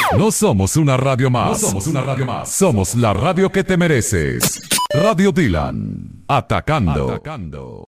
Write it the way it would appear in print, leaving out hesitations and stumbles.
No somos una radio más. Somos la radio que te mereces. Radio Dylan. Atacando.